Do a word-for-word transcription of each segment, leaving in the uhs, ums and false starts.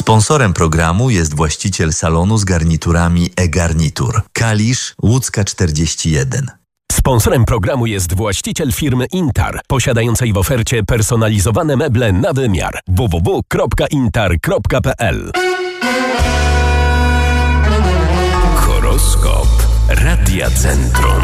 Sponsorem programu jest właściciel salonu z garniturami e-Garnitur. Kalisz, Łódzka czterdzieści jeden. Sponsorem programu jest właściciel firmy Intar, posiadającej w ofercie personalizowane meble na wymiar. w w w kropka intar kropka p l. Horoskop Radia Centrum.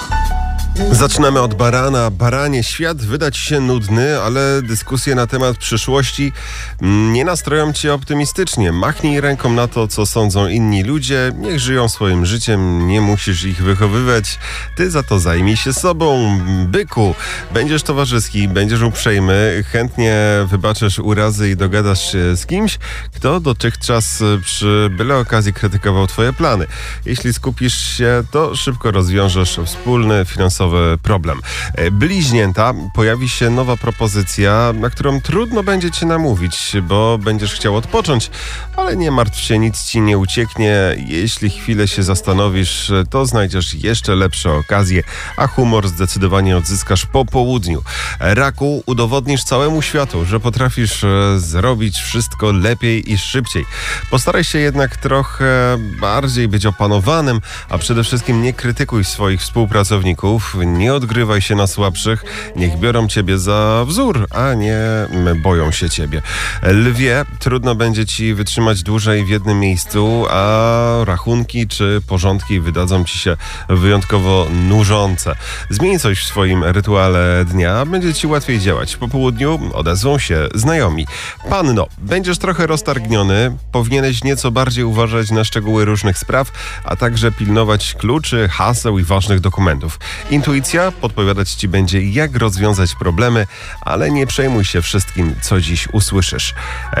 Zaczynamy od barana. Baranie, świat wyda ci się nudny, ale dyskusje na temat przyszłości nie nastroją cię optymistycznie. Machnij ręką na to, co sądzą inni ludzie. Niech żyją swoim życiem, nie musisz ich wychowywać. Ty za to zajmij się sobą. Byku, będziesz towarzyski, będziesz uprzejmy, chętnie wybaczysz urazy i dogadasz się z kimś, kto dotychczas przy byle okazji krytykował twoje plany. Jeśli skupisz się, to szybko rozwiążesz wspólny finansowy problem. Bliźnięta, pojawi się nowa propozycja, na którą trudno będzie cię namówić, bo będziesz chciał odpocząć, ale nie martw się, nic ci nie ucieknie. Jeśli chwilę się zastanowisz, to znajdziesz jeszcze lepsze okazje, a humor zdecydowanie odzyskasz po południu. Raku, udowodnisz całemu światu, że potrafisz zrobić wszystko lepiej i szybciej. Postaraj się jednak trochę bardziej być opanowanym, a przede wszystkim nie krytykuj swoich współpracowników, nie odgrywaj się na słabszych, niech biorą ciebie za wzór, a nie boją się ciebie. Lwie, trudno będzie ci wytrzymać dłużej w jednym miejscu, a rachunki czy porządki wydadzą ci się wyjątkowo nużące. Zmień coś w swoim rytuale dnia, będzie ci łatwiej działać. Po południu odezwą się znajomi. Panno, będziesz trochę roztargniony, powinieneś nieco bardziej uważać na szczegóły różnych spraw, a także pilnować kluczy, haseł i ważnych dokumentów. Intuicja podpowiadać ci będzie, jak rozwiązać problemy, ale nie przejmuj się wszystkim, co dziś usłyszysz.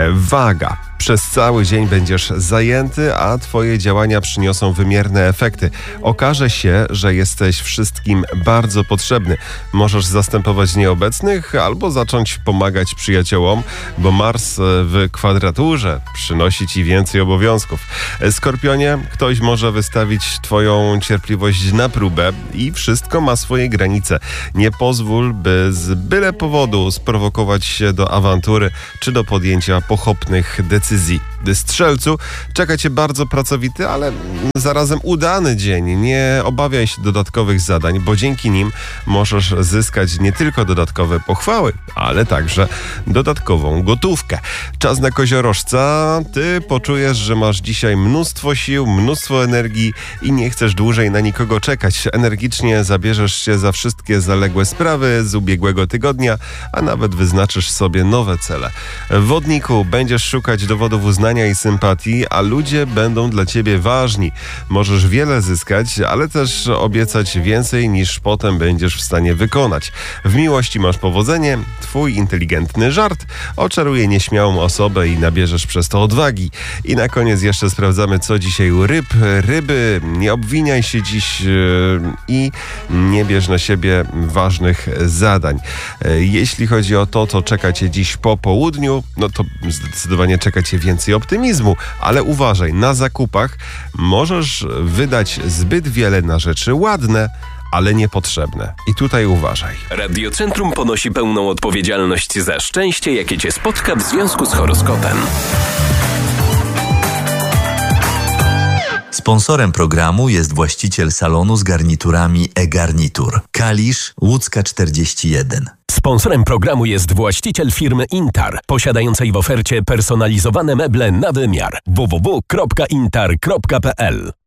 Waga. Przez cały dzień będziesz zajęty, a twoje działania przyniosą wymierne efekty. Okaże się, że jesteś wszystkim bardzo potrzebny. Możesz zastępować nieobecnych albo zacząć pomagać przyjaciołom, bo Mars w kwadraturze przynosi ci więcej obowiązków. Skorpionie, ktoś może wystawić twoją cierpliwość na próbę i wszystko ma swoje granice. Nie pozwól, by z byle powodu sprowokować się do awantury czy do podjęcia pochopnych decyzji. Strzelcu, czeka cię bardzo pracowity, ale zarazem udany dzień. Nie obawiaj się dodatkowych zadań, bo dzięki nim możesz zyskać nie tylko dodatkowe pochwały, ale także dodatkową gotówkę. Czas na koziorożca. Ty poczujesz, że masz dzisiaj mnóstwo sił, mnóstwo energii i nie chcesz dłużej na nikogo czekać. Energicznie zabierzesz się za wszystkie zaległe sprawy z ubiegłego tygodnia, a nawet wyznaczysz sobie nowe cele. W Wodniku, będziesz szukać dowodów uznania i sympatii, a ludzie będą dla ciebie ważni. Możesz wiele zyskać, ale też obiecać więcej, niż potem będziesz w stanie wykonać. W miłości masz powodzenie, twój inteligentny żart oczaruje nieśmiałą osobę i nabierzesz przez to odwagi. I na koniec jeszcze sprawdzamy, co dzisiaj u ryb. Ryby, nie obwiniaj się dziś yy, i nie bierz na siebie ważnych zadań. Yy, jeśli chodzi o to, co czeka cię dziś po południu, no to zdecydowanie czeka cię więcej optymizmu, ale uważaj, na zakupach możesz wydać zbyt wiele na rzeczy ładne, ale niepotrzebne. I tutaj uważaj. Radiocentrum ponosi pełną odpowiedzialność za szczęście, jakie cię spotka w związku z horoskopem. Sponsorem programu jest właściciel salonu z garniturami e-Garnitur. Kalisz, Łódzka czterdzieści jeden. Sponsorem programu jest właściciel firmy Intar, posiadającej w ofercie personalizowane meble na wymiar. w w w kropka intar kropka p l.